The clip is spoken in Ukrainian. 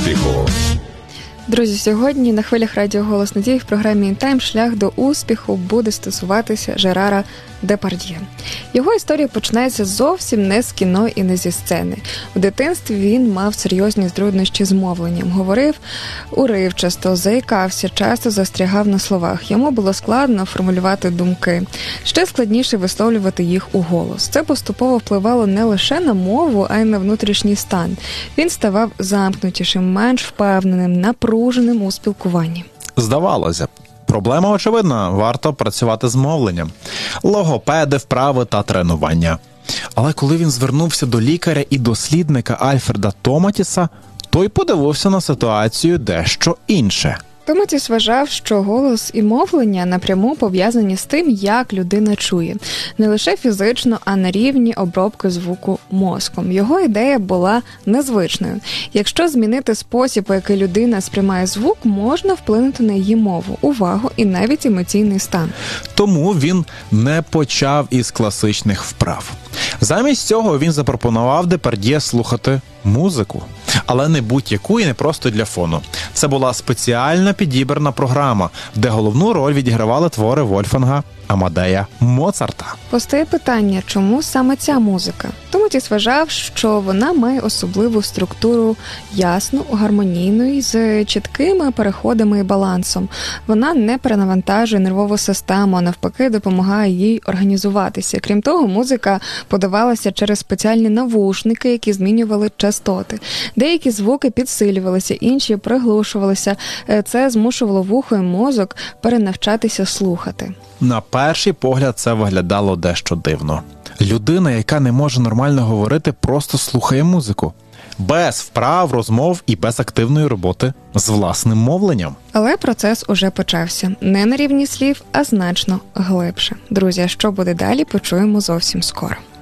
успіху. Друзі, сьогодні на хвилях Радіо Голос Надії в програмі «Інтайм» шлях до успіху буде стосуватися Жерара Депард'є. Його історія починається зовсім не з кіно і не зі сцени. У дитинстві він мав серйозні труднощі з мовленням. Говорив уривчасто, заїкався, часто застрягав на словах. Йому було складно формулювати думки. Ще складніше висловлювати їх у голос. Це поступово впливало не лише на мову, а й на внутрішній стан. Він ставав замкнутішим, менш впевненим, напруженим у спілкуванні. Здавалося б, проблема очевидна, варто працювати з мовленням. Логопеди, вправи та тренування. Але коли він звернувся до лікаря і дослідника Альфреда Томатіса, той подивився на ситуацію дещо інше. Томатіс вважав, що голос і мовлення напряму пов'язані з тим, як людина чує. Не лише фізично, а на рівні обробки звуку мозком. Його ідея була незвичною. Якщо змінити спосіб, у який людина сприймає звук, можна вплинути на її мову, увагу і навіть емоційний стан. Тому він не почав із класичних вправ. Замість цього він запропонував Депард'є слухати музику. Але не будь-яку і не просто для фону. Це була спеціальна підібрана програма, де головну роль відігравали твори Вольфганга Амадея Моцарта. Постає питання, чому саме ця музика? Томатіс вважав, що вона має особливу структуру, ясну, гармонійну і з чіткими переходами і балансом. Вона не перенавантажує нервову систему, а навпаки допомагає їй організуватися. Крім того, музика подавалася через спеціальні навушники, які змінювали частоти. Деякі звуки підсилювалися, інші приглушувалися. Це змушувало вухо і мозок перенавчатися слухати. На перший погляд це виглядало дещо дивно. Людина, яка не може нормально говорити, просто слухає музику. Без вправ, розмов і без активної роботи з власним мовленням. Але процес уже почався. Не на рівні слів, а значно глибше. Друзі, а що буде далі, почуємо зовсім скоро.